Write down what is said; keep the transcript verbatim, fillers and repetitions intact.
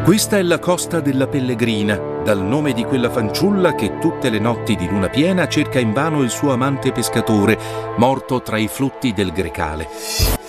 Questa è la costa della Pellegrina, dal nome di quella fanciulla che tutte le notti di luna piena cerca invano il suo amante pescatore, morto tra i flutti del Grecale.